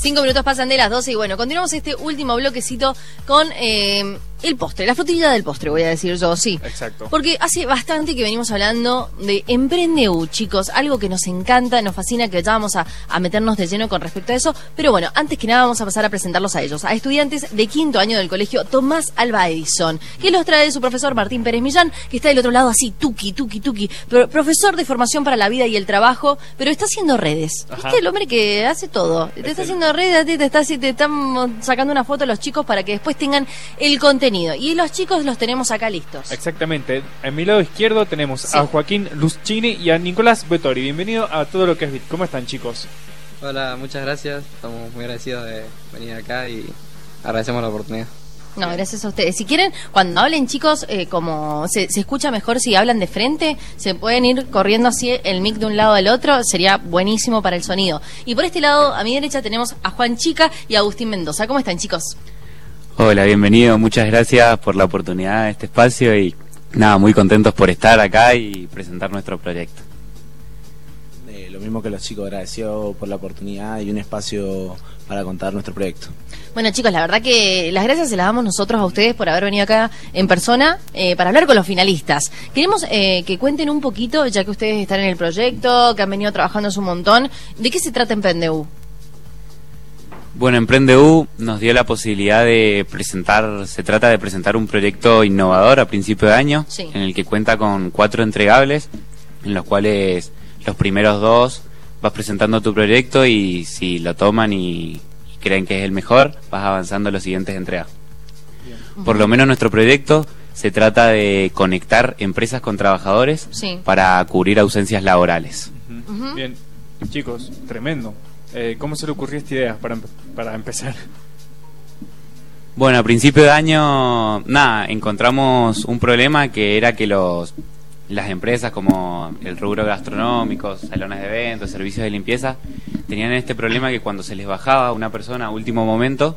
5 minutos pasan de las 12 y bueno, continuamos este último bloquecito con el postre, la frutilla del postre, voy a decir yo, sí. Exacto. Porque hace bastante que venimos hablando de Emprendeu, chicos, algo que nos encanta, nos fascina, que ya vamos a meternos de lleno con respecto a eso. Pero bueno, antes que nada vamos a pasar a presentarlos a ellos, a estudiantes de quinto año del colegio Tomás Alva Edison, que los trae su profesor Martín Pérez Millán, que está del otro lado así, tuki, profesor de formación para la vida y el trabajo, pero está haciendo redes. Ajá. ¿Viste? El hombre que hace todo. Te está haciendo redes, te están sacando una foto a los chicos para que después tengan el contenido. Y los chicos los tenemos acá listos. Exactamente. En mi lado izquierdo tenemos a Joaquín Luschini y a Nicolás Vettori. Bienvenido a Todo lo que es Bit. ¿Cómo están, chicos? Hola, muchas gracias. Estamos muy agradecidos de venir acá y agradecemos la oportunidad. No, gracias a ustedes. Si quieren, cuando hablen, chicos, como se escucha mejor si hablan de frente, se pueden ir corriendo así el mic de un lado al otro, sería buenísimo para el sonido. Y por este lado, a mi derecha, tenemos a Juan Chica y a Agustín Mendoza. ¿Cómo están, chicos? Hola, bienvenido, muchas gracias por la oportunidad de este espacio y nada, muy contentos por estar acá y presentar nuestro proyecto. Lo mismo que los chicos, agradecido por la oportunidad y un espacio para contar nuestro proyecto. Bueno, chicos, la verdad que las gracias se las damos nosotros a ustedes por haber venido acá en persona para hablar con los finalistas. Queremos que cuenten un poquito, ya que ustedes están en el proyecto, que han venido trabajando un montón, ¿de qué se trata Emprendeu? Bueno, Emprendeu nos dio la posibilidad de presentar, se trata de presentar un proyecto innovador a principio de año, sí, en el que cuenta con 4 entregables, en los cuales los primeros 2 vas presentando tu proyecto y si lo toman y creen que es el mejor, vas avanzando en las siguientes entregas. Por lo menos nuestro proyecto se trata de conectar empresas con trabajadores, sí, para cubrir ausencias laborales. Bien, chicos, tremendo. ¿Cómo se le ocurrió esta idea para empezar? Bueno, a principio de año, encontramos un problema que era que las empresas como el rubro gastronómico, salones de eventos, servicios de limpieza, tenían este problema que cuando se les bajaba una persona a último momento,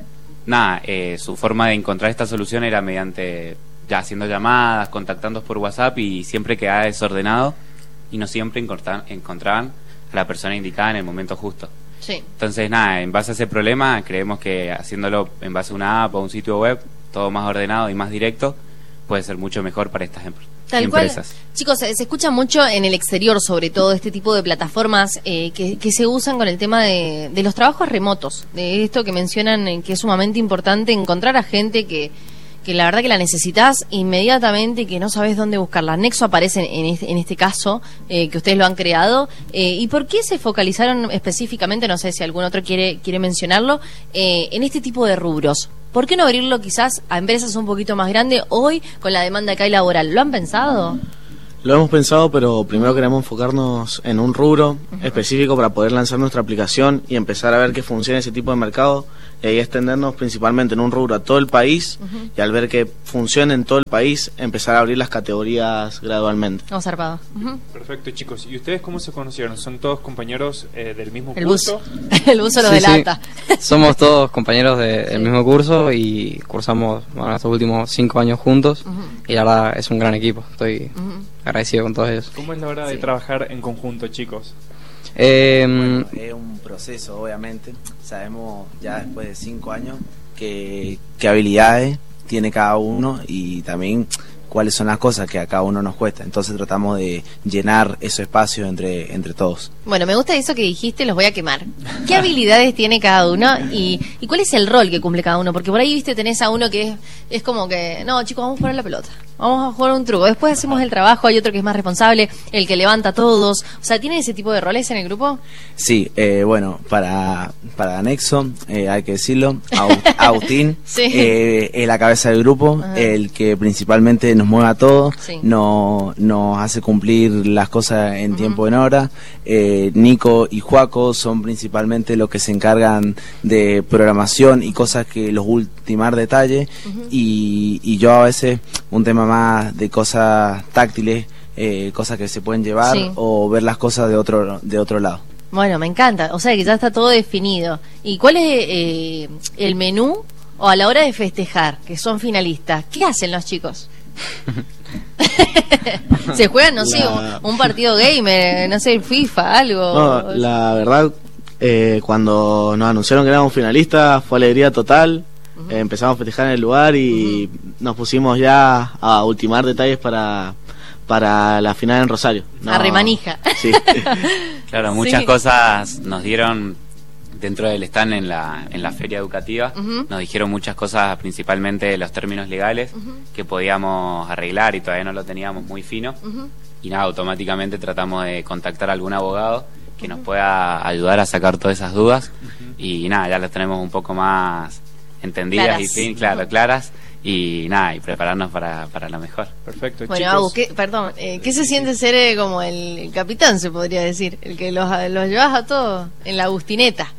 su forma de encontrar esta solución era mediante ya haciendo llamadas, contactándonos por WhatsApp y siempre quedaba desordenado y no siempre encontraban a la persona indicada en el momento justo. Sí. Entonces, en base a ese problema, creemos que haciéndolo en base a una app o un sitio web, todo más ordenado y más directo, puede ser mucho mejor para estas empresas. Tal cual. Chicos, se escucha mucho en el exterior, sobre todo, este tipo de plataformas que se usan con el tema de los trabajos remotos, de esto que mencionan, que es sumamente importante encontrar a gente que la verdad que la necesitas inmediatamente y que no sabes dónde buscarla. Nexo aparece en este caso, que ustedes lo han creado. ¿Y por qué se focalizaron específicamente, no sé si algún otro quiere mencionarlo, en este tipo de rubros? ¿Por qué no abrirlo quizás a empresas un poquito más grandes hoy con la demanda que hay laboral? ¿Lo han pensado? Lo hemos pensado, pero primero queremos enfocarnos en un rubro específico para poder lanzar nuestra aplicación y empezar a ver que funciona ese tipo de mercado y extendernos principalmente en un rubro a todo el país y al ver que funciona en todo el país, empezar a abrir las categorías gradualmente. No, zarpado. Perfecto, chicos. ¿Y ustedes cómo se conocieron? ¿Son todos compañeros del mismo el curso? El buzo lo delata. Sí. Somos todos compañeros del mismo curso y cursamos estos últimos 5 años juntos y la verdad es un gran equipo. Estoy agradecido con todos ellos. ¿Cómo es la hora de trabajar en conjunto, chicos? Bueno, es un proceso, obviamente. Sabemos ya después de 5 años qué habilidades tiene cada uno y también cuáles son las cosas que a cada uno nos cuesta. Entonces tratamos de llenar ese espacio entre todos. Bueno, me gusta eso que dijiste, los voy a quemar. ¿Qué habilidades tiene cada uno y cuál es el rol que cumple cada uno? Porque por ahí, viste, tenés a uno que es como que, no, chicos, vamos a jugar a la pelota, vamos a jugar un truco, después hacemos el trabajo, hay otro que es más responsable, el que levanta a todos. O sea, ¿tienen ese tipo de roles en el grupo? Sí, bueno, para Nexo, hay que decirlo, Agustín sí, es la cabeza del grupo, el que principalmente nos mueve a todos, sí, nos hace cumplir las cosas en tiempo y en hora. Nico y Joaco son principalmente los que se encargan de programación y cosas que los ultimar detalles, y yo a veces un tema más de cosas táctiles, cosas que se pueden llevar, sí, o ver las cosas de otro lado. Bueno, me encanta, o sea que ya está todo definido. ¿Y cuál es el menú o a la hora de festejar, que son finalistas? ¿Qué hacen los chicos? ¿Se juegan, no sé, un partido gamer, no sé, FIFA, algo? No, la verdad, Cuando nos anunciaron que éramos finalistas fue alegría total. Empezamos a festejar en el lugar y nos pusimos ya a ultimar detalles para la final en Rosario. A remanija. Sí. Claro, muchas cosas nos dieron dentro del stand en la feria educativa. Nos dijeron muchas cosas, principalmente los términos legales que podíamos arreglar y todavía no lo teníamos muy fino. Y nada, automáticamente tratamos de contactar a algún abogado que nos pueda ayudar a sacar todas esas dudas. Y nada, ya las tenemos un poco más entendidas claras. Y nada, y prepararnos para lo mejor. Perfecto, bueno, chicos. Perdón, ¿qué se siente ser como el capitán, se podría decir? El que los llevas a todos en la Agustineta.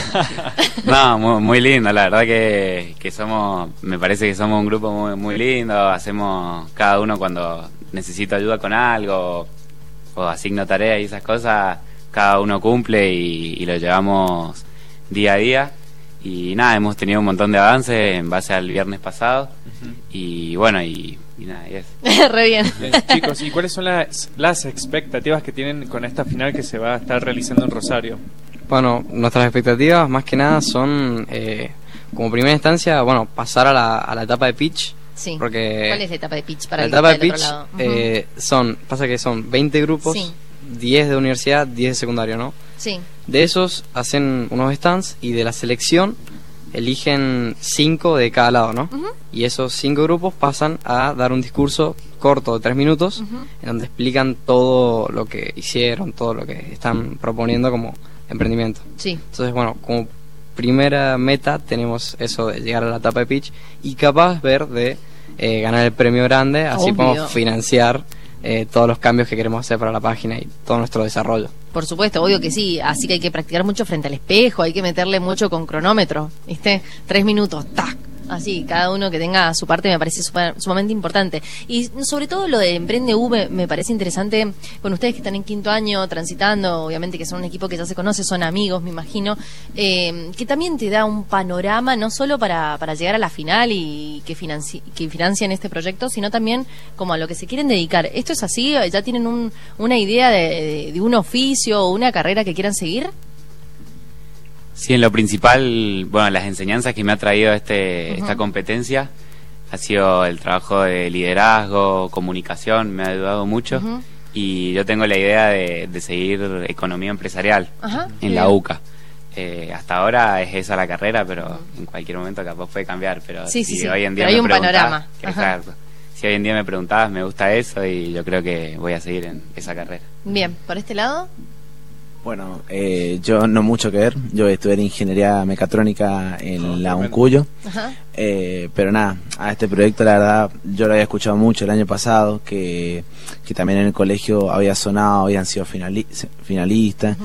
No, muy lindo, la verdad que somos, me parece que somos un grupo muy lindo, hacemos cada uno cuando necesita ayuda con algo o asigno tareas y esas cosas, cada uno cumple y lo llevamos día a día. Y nada, hemos tenido un montón de avances en base al viernes pasado. Y bueno, y nada, y eso. Re bien. Chicos, ¿y cuáles son las expectativas que tienen con esta final que se va a estar realizando en Rosario? Bueno, nuestras expectativas más que nada son, como primera instancia, bueno, pasar a la etapa de pitch. Sí. Porque ¿cuál es la etapa de pitch para la el etapa de del pitch? Otro lado? Pasa que son 20 grupos, Sí. 10 de universidad, 10 de secundario, ¿no? Sí. De esos hacen unos stands y de la selección eligen 5 de cada lado, ¿no? Y esos 5 grupos pasan a dar un discurso corto de 3 minutos en donde explican todo lo que hicieron, todo lo que están proponiendo como emprendimiento. Sí. Entonces, bueno, como primera meta tenemos eso de llegar a la etapa de pitch y capaz ver de ganar el premio grande, así Obvio. podemos financiar todos los cambios que queremos hacer para la página y todo nuestro desarrollo. Por supuesto, obvio que sí. Así que hay que practicar mucho frente al espejo, hay que meterle mucho con cronómetro, ¿viste? 3 minutos, ¡tac! Así, cada uno que tenga su parte me parece sumamente importante. Y sobre todo lo de Emprende U me parece interesante con ustedes que están en 5º año transitando, obviamente que son un equipo que ya se conoce, son amigos, me imagino, que también te da un panorama no solo para llegar a la final y que financien este proyecto, sino también como a lo que se quieren dedicar. ¿Esto es así? ¿Ya tienen una idea de un oficio o una carrera que quieran seguir? Sí, en lo principal, bueno, las enseñanzas que me ha traído esta competencia ha sido el trabajo de liderazgo, comunicación, me ha ayudado mucho. Y yo tengo la idea de seguir economía empresarial en la UCA. Hasta ahora es esa la carrera, pero en cualquier momento capaz puede cambiar. Pero sí, hoy en día pero hay un preguntás, panorama. Exacto. Si hoy en día me preguntabas, me gusta eso y yo creo que voy a seguir en esa carrera. Bien, ¿por este lado? Bueno, yo no mucho que ver. Yo estudié ingeniería mecatrónica en la UNCUYO. Pero nada, a este proyecto la verdad yo lo había escuchado mucho el año pasado, que también en el colegio había sonado, habían sido finalistas.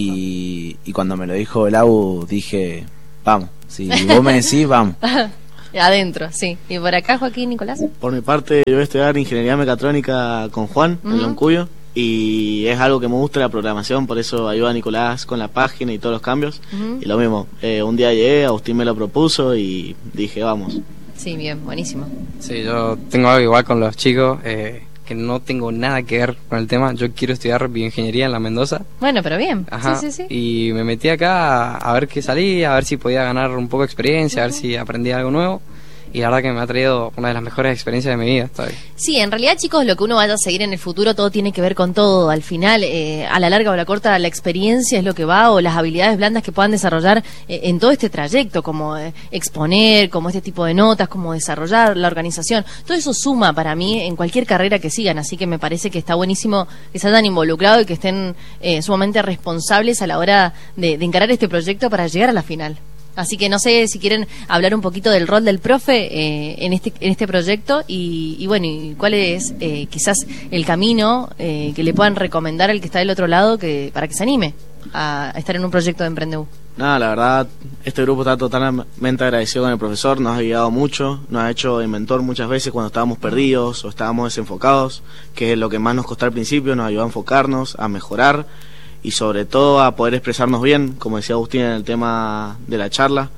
Y cuando me lo dijo el AU dije, vamos, si vos me decís, vamos. Adentro, sí. ¿Y por acá, Joaquín, Nicolás? Por mi parte, yo voy a estudiar ingeniería mecatrónica con Juan en la UNCUYO. Y es algo que me gusta la programación, por eso ayuda a Nicolás con la página y todos los cambios. Y lo mismo, un día llegué, Agustín me lo propuso y dije, vamos. Sí, bien, buenísimo. Sí, yo tengo algo igual con los chicos, que no tengo nada que ver con el tema. Yo quiero estudiar bioingeniería en la Mendoza. Bueno, pero bien. Ajá. Sí. Y me metí acá a ver qué salía, a ver si podía ganar un poco de experiencia, a ver si aprendía algo nuevo. Y la verdad que me ha traído una de las mejores experiencias de mi vida hasta hoy. Sí, en realidad, chicos, lo que uno vaya a seguir en el futuro, todo tiene que ver con todo. Al final, a la larga o a la corta, la experiencia es lo que va, o las habilidades blandas que puedan desarrollar en todo este trayecto, como exponer, como este tipo de notas, como desarrollar la organización. Todo eso suma para mí en cualquier carrera que sigan, así que me parece que está buenísimo que se hayan involucrado y que estén sumamente responsables a la hora de encarar este proyecto para llegar a la final. Así que no sé si quieren hablar un poquito del rol del profe en este proyecto y bueno, y cuál es quizás el camino que le puedan recomendar al que está del otro lado para que se anime a estar en un proyecto de Emprende U. Nada, la verdad, este grupo está totalmente agradecido con el profesor, nos ha guiado mucho, nos ha hecho de mentor muchas veces cuando estábamos perdidos o estábamos desenfocados, que es lo que más nos costó al principio, nos ayudó a enfocarnos, a mejorar y sobre todo a poder expresarnos bien, como decía Agustín en el tema de la charla.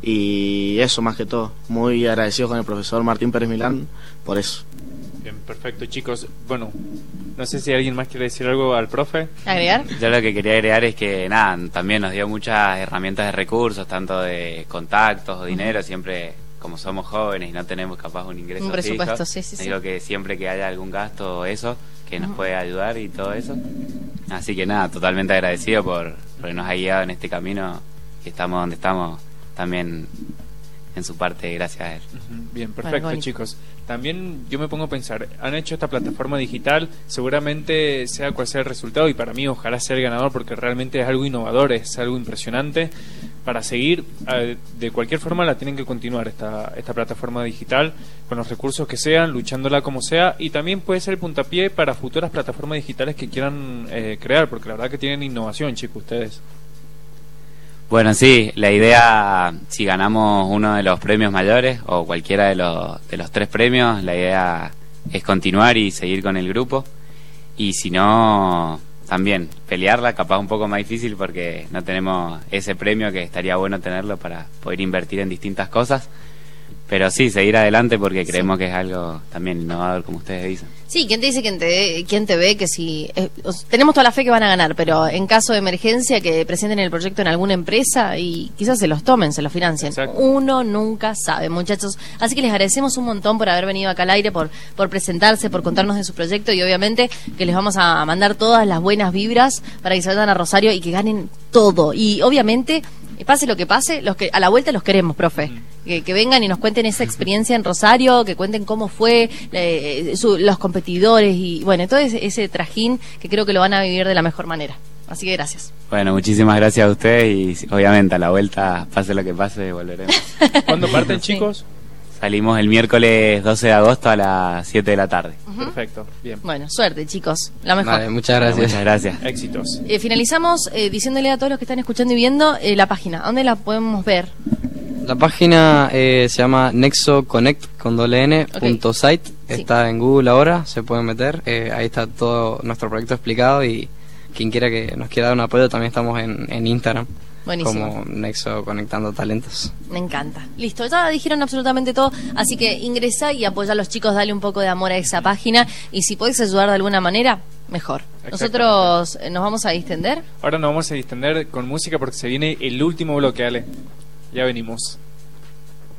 Y eso más que todo, muy agradecido con el profesor Martín Pérez Milán por eso. Bien, perfecto, chicos. Bueno, No sé si alguien más quiere decir algo al profe. ¿Agregar? Yo lo que quería agregar es que nada, también nos dio muchas herramientas de recursos, tanto de contactos o dinero, siempre como somos jóvenes y no tenemos capaz un ingreso Un presupuesto, fijo, sí, sí, sí. digo que siempre que haya algún gasto o eso, que nos puede ayudar y todo eso. Así que nada, totalmente agradecido porque nos ha guiado en este camino y estamos donde estamos también en su parte gracias a él. Bien, perfecto, Bueno, chicos. También yo me pongo a pensar, han hecho esta plataforma digital, seguramente sea cual sea el resultado, y para mí ojalá sea el ganador, porque realmente es algo innovador, es algo impresionante. Para seguir, de cualquier forma la tienen que continuar esta plataforma digital, con los recursos que sean, luchándola como sea, y también puede ser el puntapié para futuras plataformas digitales que quieran crear, porque la verdad que tienen innovación, chicos, ustedes. Bueno, sí, la idea, si ganamos uno de los premios mayores o cualquiera de los 3 premios, la idea es continuar y seguir con el grupo. Y si no, también pelearla, capaz un poco más difícil porque no tenemos ese premio que estaría bueno tenerlo para poder invertir en distintas cosas. Pero sí, seguir adelante porque creemos que es algo también innovador, como ustedes dicen. Sí, ¿quién te dice, quién te ve que si... tenemos toda la fe que van a ganar, pero en caso de emergencia que presenten el proyecto en alguna empresa y quizás se los tomen, se los financien. Exacto. Uno nunca sabe, muchachos. Así que les agradecemos un montón por haber venido acá al aire, por presentarse, por contarnos de su proyecto, y obviamente que les vamos a mandar todas las buenas vibras para que se vayan a Rosario y que ganen todo. Y obviamente, pase lo que pase, a la vuelta los queremos, profe. Que vengan y nos cuenten esa experiencia en Rosario, que cuenten cómo fue, los competidores y bueno, todo ese trajín que creo que lo van a vivir de la mejor manera. Así que gracias. Bueno, muchísimas gracias a ustedes y obviamente a la vuelta, pase lo que pase, volveremos. ¿Cuándo parten, chicos? Salimos el miércoles 12 de agosto a las 7 de la tarde. Perfecto, bien. Bueno, suerte, chicos. La mejor. Vale, muchas gracias. Muchas gracias. Éxitos. Finalizamos diciéndole a todos los que están escuchando y viendo la página. ¿Dónde la podemos ver? La página se llama nexoconnect con .site. Sí. Está en Google ahora, se pueden meter. Ahí está todo nuestro proyecto explicado y quien quiera que nos quiera dar un apoyo también estamos en Instagram. Buenísimo. Como Nexo Conectando Talentos. Me encanta. Listo, ya dijeron absolutamente todo, así que ingresa y apoya a los chicos, dale un poco de amor a esa página y si podés ayudar de alguna manera, mejor. Nosotros nos vamos a distender. Ahora nos vamos a distender con música porque se viene el último bloque, Ale. Ya venimos.